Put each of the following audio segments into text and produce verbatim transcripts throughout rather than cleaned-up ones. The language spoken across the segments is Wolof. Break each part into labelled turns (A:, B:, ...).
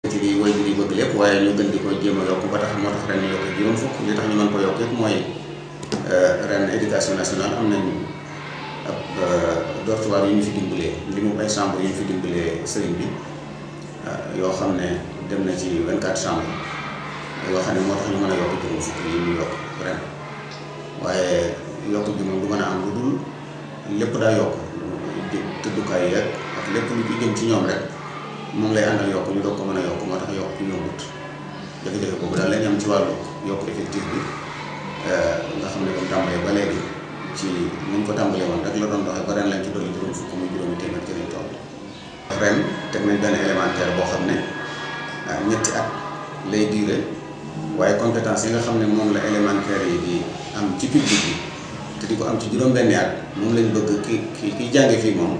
A: ci li way di bëgg lépp waaye ñu gën di ko jéem a yokk ba tax moo tax ren ñu yokk juróom fukk li tax ñu mën ko yokk yëpp mooy ren éducation nationale am nañ ab dortoir yu ñu fi dimbalee li mu ay chambre yu ñu fi dimbalee sëriñ bi yoo xam ne dem na ci vingt-quatre chambres yoo xam ne moo tax ñu mën a yokk juróom fukk yi ñu yokk ren waaye yokk bi moom du mën a am lu dul lépp daa yokk tëddukaay yeeg ak lépp lu ci jëm ci ñoom rek moom lay àndal yokk ñu doog ko mën a yokk moo tax yokk ñu yombut jafe-jafe boobu daal lañ am ci wàllu yokk effectif bi nga xam ne comme tàmbalee ba léegi ci ni ñu ko tàmbalee woon rek la doon doxee ba ren lañ ci dolli juróom fukk muy juróomi téeméer ci lañ toll. ren teg nañ benn élémentaire boo xam ne ñetti at lay diire waaye compétence yi nga xam ne moom la élémentaire yi di am ci public bi te di ko am ci juróom-benni at moom lañ bëgg ki ki ki jànge fii moom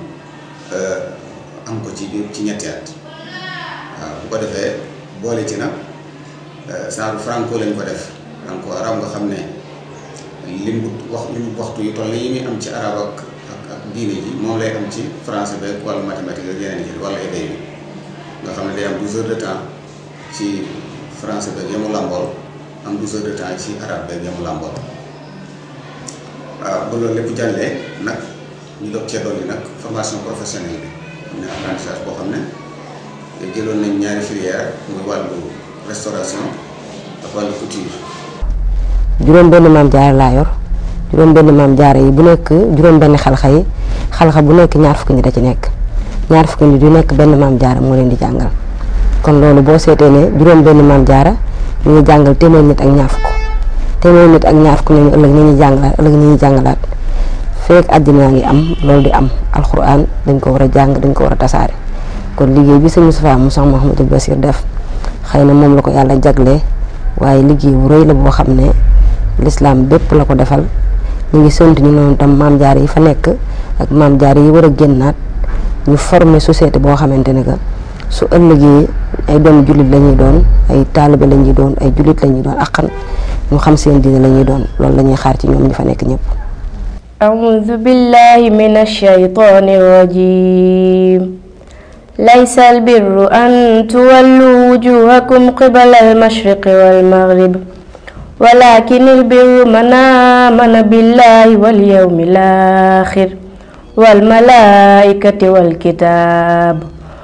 A: am ko ci ci ñetti at waaw bu ko defee boole ci nag saa franco lañ ko def franco arab nga xam ne lim wax lim waxtu yu toll yi muy am ci arab ak ak ak diine ji moom lay am ci français beeg wala mathématique ak yeneen yi wala éday bi nga xam ne day am douze heures de temps ci français beeg yamu làmbool am douze heures de temps ci arabe beeg yamu làmbool waaw ba loolu lépp jàllee nag ñu doog cee dolli nag formation professionnelle bi am na apprentissage boo xam ne jëloon nañ ñaari filière muy wàllu restauration ak wàllu couture.
B: juróom benn maam jaara laa yor juróom benn maam jaara yi bu nekk juróom benn xalxa yi xalxa bu nekk ñaar fukki nit da ci nekk ñaar fukki nit yu nekk benn maam jaara moo leen di jàngal kon loolu boo seetee ne juróom benn maam jaara ñu ngi jàngal téeméer nit ak ñaar fukk téeméer nit ak ñaar fukk ne ñu ëllëg ni ñuy jàngalaat ëllëg ni ñuy jàngalaat feek àddina ngi am loolu di am alxuraan dañ ko war a jàng dañ ko war a tasaare kon liggéey bi sëñ Moustapha mu Cheikh Mouhamadou Bassir def xëy na moom la ko yàlla jaglee waaye liggéey bu rëy la boo xam ne l'islam bépp la ko defal ñu ngi sant ñu noonu tam maam jaar yi fa nekk ak maam jaar yi war a génnaat ñu former société boo xamante ne que su ëllëgee ay doom jullit la ñuy doon ay taalibe la ñuy doon ay jullit la ñuy doon akkan ñu xam seen diine la ñuy doon loolu la ñuy xaar ci ñoom ñi fa nekk ñëpp.
C: أعوذ بالله من الشيطان الرجيم ليس البر أن تولوا وجوهكم قبل المشرق والمغرب ولكن البر من آمن بالله واليوم الآخر والملائكة والكتاب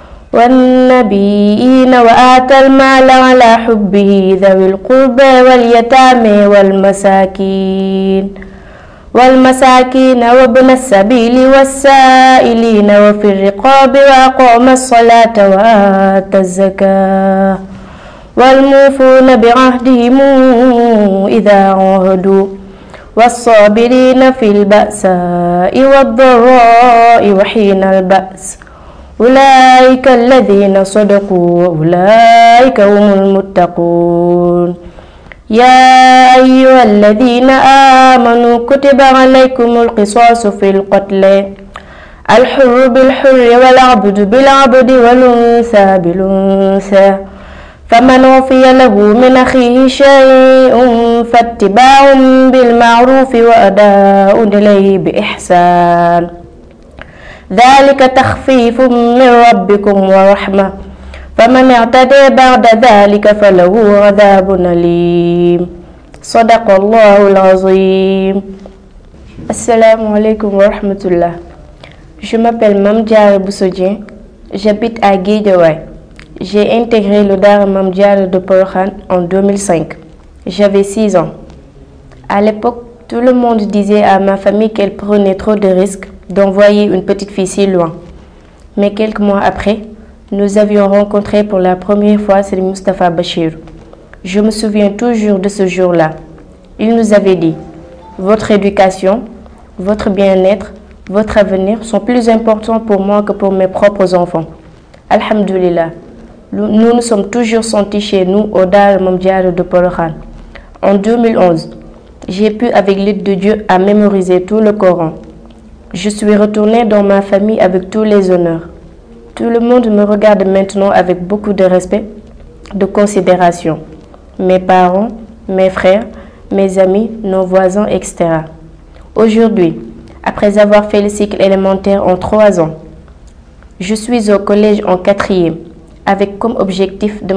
C: والنبيين وآتى المال على حبه ذوي القربى واليتامى والمساكين والمساكين وابن السبيل والسائلين وفي الرقاب وأقام الصلاة وآتى الزكاة والموفون بعهدهم إذا عاهدوا والصابرين في البأساء والضراء وحين البأس أولئك الذين صدقوا وأولئك هم المتقون يا أيها الذين آمنوا كتب عليكم القصاص في القتل الحر بالحر والعبد بالعبد والأنثى بالأنثى فمن وفي له من أخيه شيء فاتباع بالمعروف وأداء إليه بإحسان ذلك تخفيف من ربكم ورحمة فمن اعتدى بعد ذلك فله عذاب أليم صدق الله العظيم. Assalamu alaikum wa rahmatullah. Je m'appelle Mame Diarra Bousso Dieng, j'habite à Guédiawaye. J'ai intégré le Daara Mame Diarra de Porokhane en deux mille cinq. J'avais six ans. À l'époque, tout le monde disait à ma famille qu'elle prenait trop de risques d'envoyer une petite fille si loin. Mais quelques mois après, nous avions rencontré pour la première fois Serigne Moustapha Bachir. Je me souviens toujours de ce jour-là. Il nous avait dit « Votre éducation, votre bien-être, votre avenir sont plus importants pour moi que pour mes propres enfants. » Alhamdulillah, nous nous sommes toujours sentis chez nous au Daara Mame Diarra de Porokhane. En deux mille onze, j'ai pu avec l'aide de Dieu à mémoriser tout le Coran. Je suis retournée dans ma famille avec tous les honneurs. Tout le monde me regarde maintenant avec beaucoup de respect, de considération. Mes parents, mes frères, mes amis, nos voisins, et cetera. Aujourd'hui, après avoir fait le cycle élémentaire en trois ans, je suis au collège en quatrième. avec comme objectif de